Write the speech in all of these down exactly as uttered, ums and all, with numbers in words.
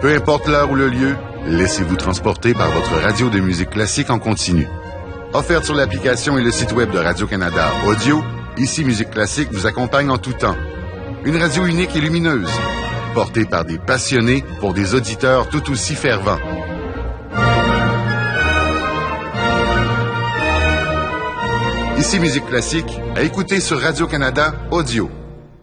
Peu importe l'heure ou le lieu, laissez-vous transporter par votre radio de musique classique en continu. Offerte sur l'application et le site web de Radio-Canada Audio, Ici Musique Classique vous accompagne en tout temps. Une radio unique et lumineuse, portée par des passionnés pour des auditeurs tout aussi fervents. Ici Musique Classique, à écouter sur Radio-Canada Audio.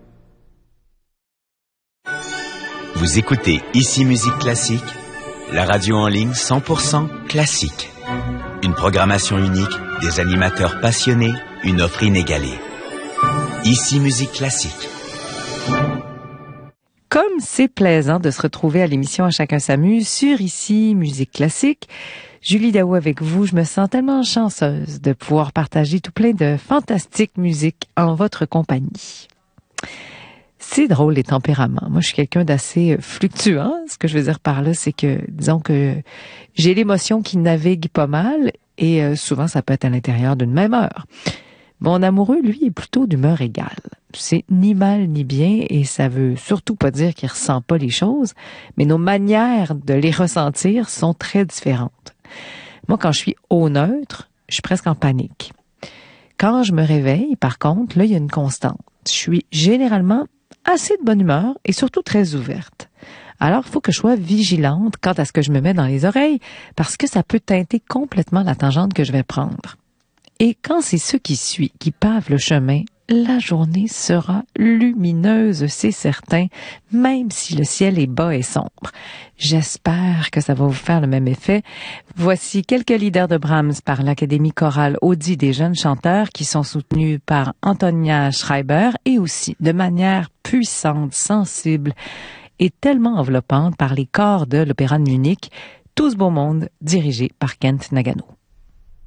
Vous écoutez Ici Musique Classique, la radio en ligne cent pour cent classique. Une programmation unique, des animateurs passionnés, une offre inégalée. Ici Musique Classique. Comme c'est plaisant de se retrouver à l'émission À chacun s'amuse sur Ici Musique Classique. Julie Daou avec vous, je me sens tellement chanceuse de pouvoir partager tout plein de fantastique musique en votre compagnie. C'est drôle, les tempéraments. Moi, je suis quelqu'un d'assez fluctuant. Ce que je veux dire par là, c'est que, disons que j'ai l'émotion qui navigue pas mal et euh, souvent, ça peut être à l'intérieur d'une même heure. Mon amoureux, lui, est plutôt d'humeur égale. C'est ni mal ni bien et ça veut surtout pas dire qu'il ressent pas les choses, mais nos manières de les ressentir sont très différentes. Moi, quand je suis au neutre, je suis presque en panique. Quand je me réveille, par contre, là, il y a une constante. Je suis généralement assez de bonne humeur et surtout très ouverte. Alors, il faut que je sois vigilante quant à ce que je me mets dans les oreilles parce que ça peut teinter complètement la tangente que je vais prendre. Et quand c'est ce qui suit qui pave le chemin, la journée sera lumineuse, c'est certain, même si le ciel est bas et sombre. J'espère que ça va vous faire le même effet. Voici quelques leaders de Brahms par l'Académie chorale Audi des jeunes chanteurs qui sont soutenus par Antonia Schreiber et aussi de manière puissante, sensible et tellement enveloppante par les chors de l'Opéra de Munich, Tout ce beau monde dirigé par Kent Nagano.